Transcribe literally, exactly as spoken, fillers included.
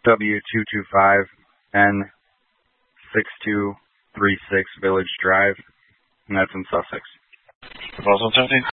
W two two five N six two three six Village Drive, and that's in Sussex. Proposal seventeen?